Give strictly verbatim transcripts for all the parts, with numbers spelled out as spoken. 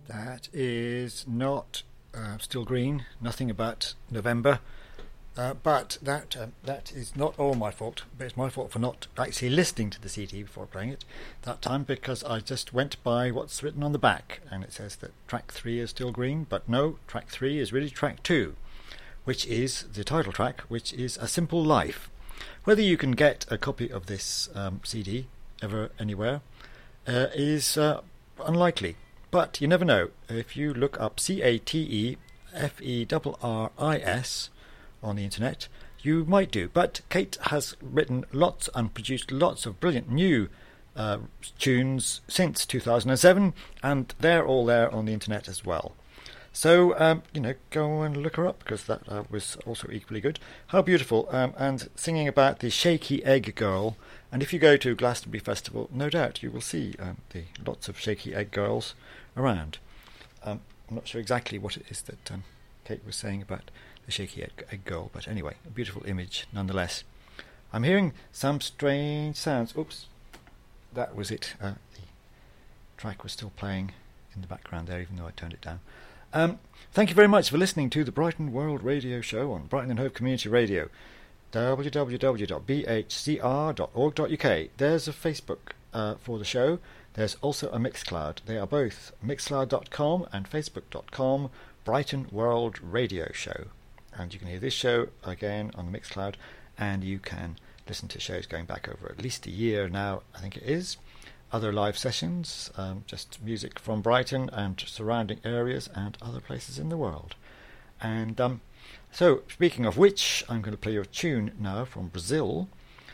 That is not uh, Still Green, nothing about November. Uh, but that uh, that is not all my fault. But it's my fault for not actually listening to the C D before playing it that time, because I just went by what's written on the back, and it says that track three is Still Green, but no, track three is really track two, which is the title track, which is A Simple Life. Whether you can get a copy of this um, C D ever anywhere uh, is uh, unlikely, but you never know. If you look up C A T E F E R R I S on the internet, you might do. But Kate has written lots and produced lots of brilliant new uh, tunes since two thousand seven, and they're all there on the internet as well. So, um, you know, go and look her up, because that uh, was also equally good. How beautiful. Um, and singing about the Shaky Egg Girl. And if you go to Glastonbury Festival, no doubt you will see um, the lots of Shaky Egg Girls around. Um, I'm not sure exactly what it is that um, Kate was saying about the Shaky Egg, egg Girl, but anyway, a beautiful image nonetheless. I'm hearing some strange sounds. Oops, that was it. Uh, the track was still playing in the background there, even though I turned it down. Um, thank you very much for listening to the Brighton World Radio Show on Brighton and Hove Community Radio, w w w dot b h c r dot org dot u k. There's a Facebook uh, for the show. There's also a Mixcloud. They are both mixcloud dot com and facebook dot com Brighton World Radio Show. And you can hear this show again on the Mixcloud, and you can listen to shows going back over at least a year now, I think it is. Other live sessions, um, just music from Brighton and surrounding areas and other places in the world. And um, so, speaking of which, I'm going to play you a tune now from Brazil,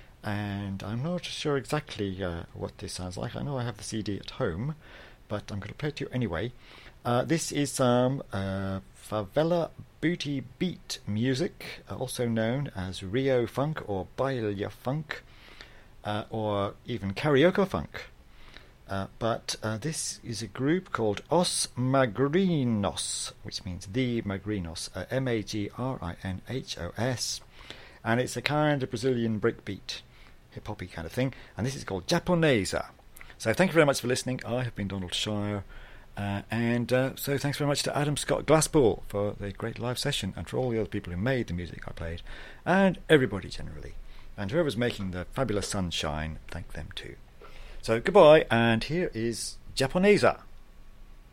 and I'm not sure exactly uh, what this sounds like. I know I have the C D at home, but I'm going to play it to you anyway. Uh, this is some uh, favela booty beat music, uh, also known as Rio Funk or Baile Funk, uh, or even Carioca Funk. Uh, but uh, this is a group called Os Magrinos, which means the Magrinos, uh, M A G R I N H O S, and it's a kind of Brazilian breakbeat, hip-hoppy kind of thing, and this is called Japonesa. So thank you very much for listening. I have been Donald Shire, uh, and uh, so thanks very much to Adam Scott Glasspool for the great live session, and for all the other people who made the music I played, and everybody generally, and whoever's making the fabulous sunshine, thank them too. So goodbye, and here is Japonesa.